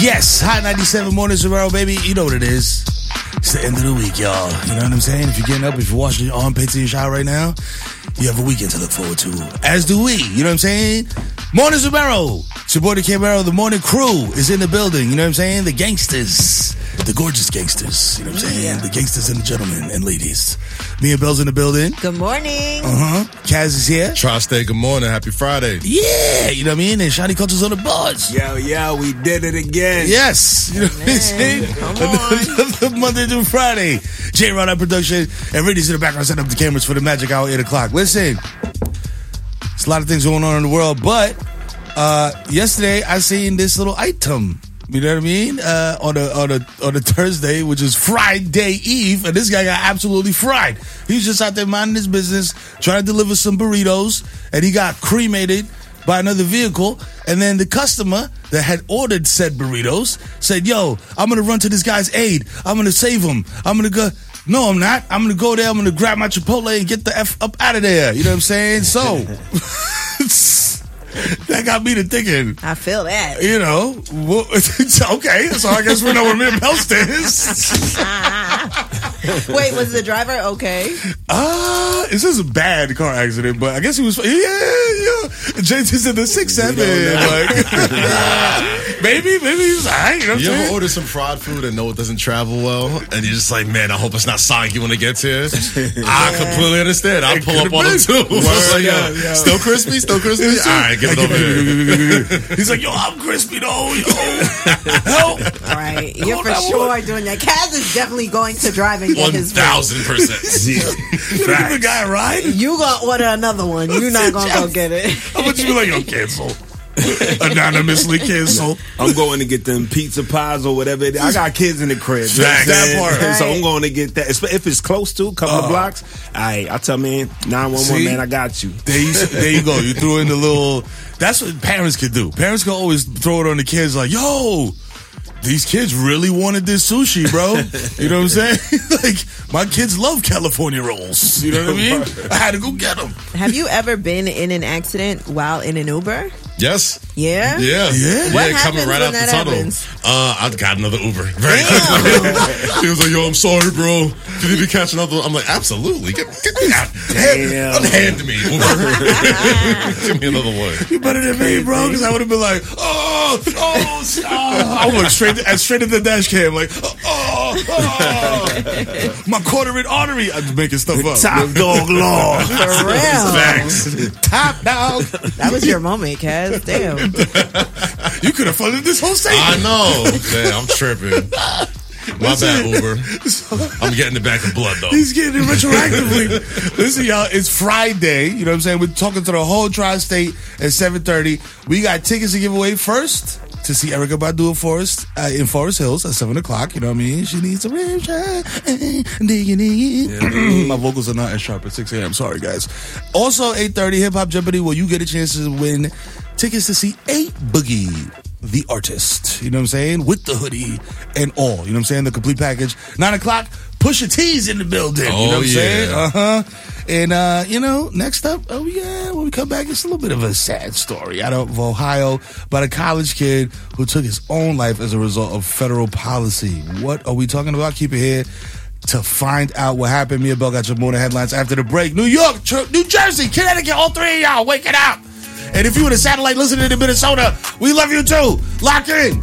Yes, Hot 97 Morning Sombrero, baby. You know what it is. It's the end of the week, y'all. You know what I'm saying? If you're getting up, if you're washing your armpits in your shower right now, you have a weekend to look forward to. As do we. You know what I'm saying? Morning Sombrero. It's your boy, the Camaro. The morning crew is in the building. You know what I'm saying? The gangsters. The gorgeous gangsters. You know what I'm saying? The gangsters and the gentlemen and ladies. Me and Bell's in the building. Good morning. Kaz is here. Tri-State, good morning. Happy Friday. Yeah. You know what I mean? And Shiny Culture's on the buzz. Yo, we did it again. Yes. You know what I'm saying? Come on. Another Monday through Friday. J-Rod on production. And Riddy's in the background setting up the cameras for the magic hour, 8 o'clock. Listen. There's a lot of things going on in the world, but yesterday I seen this little item. You know what I mean? On a Thursday, which is Friday Eve, and this guy got absolutely fried. He's just out there minding his business, trying to deliver some burritos, and he got cremated by another vehicle. And then the customer that had ordered said burritos said, "Yo, I'm gonna run to this guy's aid. I'm gonna save him. I'm gonna go." No, I'm not. I'm gonna go there. I'm gonna grab my Chipotle and get the F up out of there. You know what I'm saying? So. That got me to thinking. I feel that. You know, well, okay, so I guess we know where me and Bell stands. Wait, was the driver okay? This is a bad car accident, but I guess he was. Yeah. JT's in the 6-7. Like, maybe he was alright. You know what I'm saying? Ever order some fried food and know it doesn't travel well, and you're just like, man, I hope it's not soggy when it gets here. I completely understand. I'll pull up on it too. Like, still crispy. All right, get it over here. He's like, yo, I'm crispy though. Yo, help. Right, you're for sure doing that. Kaz is definitely going to drive and get his 1,000%. You gonna give the guy a ride? You gonna order another one. You're not gonna go get it. How about you be like, yo, cancel? Anonymously cancel. I'm going to get them pizza pies or whatever. I got kids in the crib. That part. Right. So I'm going to get that. If it's close to a couple of blocks, I tell man, 911, man, I got you. There you go. You threw in the little. That's what parents could do. Parents can always throw it on the kids like, yo, these kids really wanted this sushi, bro. You know what I'm saying? Like, my kids love California rolls. You know what I mean? I had to go get them. Have you ever been in an accident while in an Uber? Yes. Yeah? Yeah. What coming happens right when out the that tunnel. happens? I got another Uber very quickly. He was like, yo, I'm sorry, bro. Can you be catching another one? I'm like, absolutely. Get me out. Hand me Uber. Give me another one. You better than me, bro, because I would have been like, I went straight at the dash cam, like, my quarter-inch artery. I'm just making stuff up. Top dog law. For real. Facts. Top dog. That was your moment, Kaz. Damn. You could have funded this whole statement. I know. Man, I'm tripping. My bad, Uber. I'm getting it back in blood, though. He's getting it retroactively. Listen, y'all, it's Friday. You know what I'm saying? We're talking to the whole Tri-State at 7:30. We got tickets to give away first to see Erykah Badu in Forest Hills at 7 o'clock. You know what I mean? She needs a rib shot. My vocals are not as sharp at 6 a.m. Sorry, guys. Also, 8:30, Hip Hop Jeopardy, where you get a chance to win tickets to see A-Boogie, the artist. You know what I'm saying? With the hoodie and all. You know what I'm saying? The complete package. 9 o'clock, Pusha T's in the building. You know what I'm saying? And, next up, when we come back, it's a little bit of a sad story out of Ohio about a college kid who took his own life as a result of federal policy. What are we talking about? Keep it here to find out what happened. Me and Bell got your morning headlines after the break. New York, New Jersey, Connecticut, all three of y'all, wake it up. And if you were a satellite listening to Minnesota, we love you too. Lock in.